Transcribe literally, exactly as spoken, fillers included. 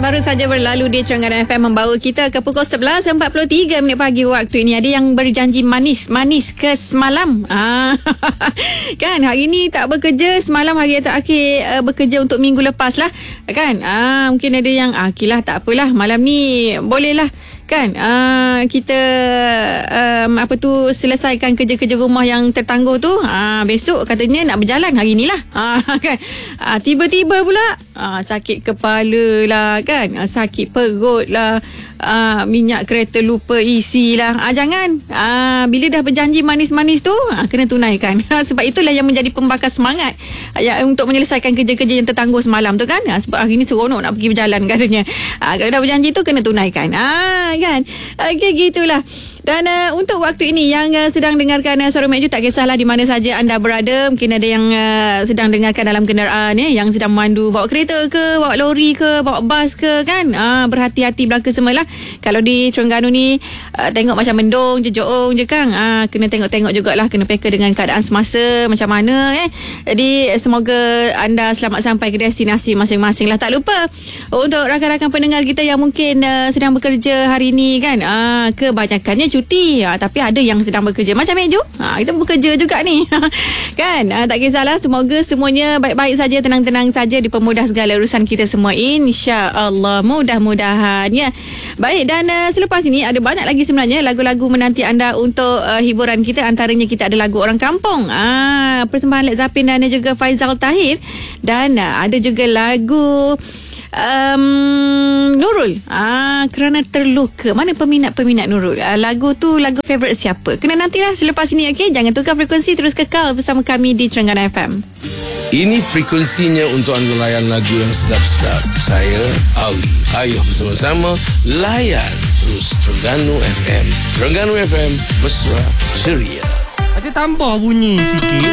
baru saja berlalu di Terengganu F M membawa kita ke pukul sebelas empat puluh tiga minit pagi waktu ini. Ada yang berjanji manis, manis ke semalam. Ah, kan hari ini tak bekerja, semalam hari terakhir uh, bekerja untuk minggu lepas lah. Kan? Ah, mungkin ada yang ah, okay lah, tak apalah. Malam ni boleh lah. Kan uh, kita um, apa tu selesaikan kerja-kerja rumah yang tertangguh tu, uh, besok katanya nak berjalan hari ni lah. uh, kan uh, tiba-tiba pula uh, sakit kepala lah, kan uh, sakit perut lah, uh, minyak kereta lupa isi lah. uh, jangan uh, bila dah berjanji manis-manis tu uh, kena tunaikan. Sebab itulah yang menjadi pembakar semangat uh, ya, untuk menyelesaikan kerja-kerja yang tertangguh semalam tu, kan uh, sebab hari ni seronok nak pergi berjalan katanya. uh, kalau dah berjanji tu kena tunaikan. uh, kan okey, gitulah. Dan uh, untuk waktu ini yang uh, sedang dengarkan uh, Suara Mek Ju, tak kisahlah di mana saja anda berada. Mungkin ada yang uh, sedang dengarkan dalam kenderaan, eh, yang sedang memandu, bawa kereta ke, bawa lori ke, bawa bas ke, kan uh, berhati-hati belaka semualah. Kalau di Terengganu ni uh, tengok macam mendung je, joong je, kan uh, kena tengok-tengok jugalah, kena peka dengan keadaan semasa macam mana. eh. Jadi semoga anda selamat sampai ke destinasi masing-masing lah. Tak lupa untuk rakan-rakan pendengar kita yang mungkin uh, sedang bekerja hari ni, kan uh, kebanyakannya cuti, ha, tapi ada yang sedang bekerja macam Mek Ju, ha, kita bekerja juga ni. Kan ha, tak kisahlah, semoga semuanya baik-baik saja, tenang-tenang saja, dipermudah segala urusan kita semua, insya-Allah, mudah-mudahan ya. Baik, dan uh, selepas ini ada banyak lagi sebenarnya lagu-lagu menanti anda untuk uh, hiburan kita. Antaranya kita ada lagu Orang Kampung, ha, persembahan Led Zeppelin dan juga Faizal Tahir, dan uh, ada juga lagu Um, Nurul, ah, Kerana Terluka. Mana peminat-peminat Nurul? Ah, lagu tu lagu favourite siapa? Kena nantilah selepas ini, okey? Jangan tukar frekuensi, terus kekal bersama kami di Terengganu F M. Ini frekuensinya untuk anda layan lagu yang sedap-sedap. Saya Awi. Ayo bersama-sama layan terus Terengganu F M. Terengganu F M, mesra ceria. Ada tambah bunyi sikit.